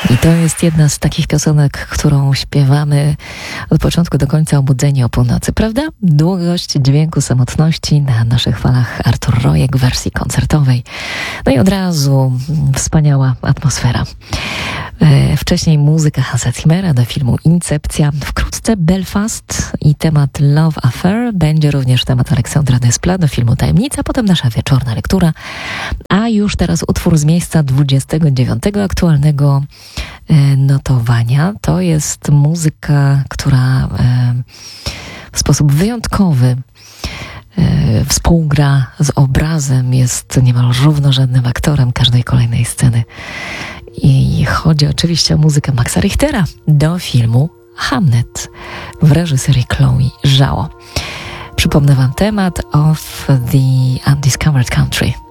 I to jest jedna z takich piosenek, którą śpiewamy od początku do końca obudzeni o północy, prawda? Długość dźwięku samotności na naszych falach Artur Rojek w wersji koncertowej. No i od razu wspaniała atmosfera. Wcześniej muzyka Hansa Zimmera do filmu Incepcja. Wkrótce Belfast i temat Love Affair. Będzie również temat Aleksandra Despla do filmu Tajemnica, potem nasza wieczorna lektura. A już teraz utwór z miejsca 29 aktualnego notowania. To jest muzyka, która w sposób wyjątkowy współgra z obrazem, jest niemal równorzędnym aktorem każdej kolejnej sceny. I chodzi oczywiście o muzykę Maxa Richtera do filmu Hamnet w reżyserii Chloe Zhao. Przypomnę wam temat of the Undiscovered Country.